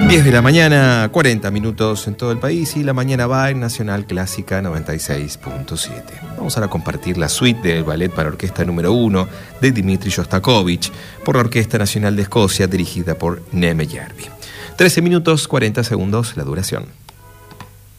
10 de la mañana, 40 minutos en todo el país, y la mañana va en Nacional Clásica 96.7. Vamos ahora a compartir la suite del Ballet para Orquesta número 1 de Dmitri Shostakovich por la Orquesta Nacional de Escocia, dirigida por Neme Järvi. 13 minutos 40 segundos la duración.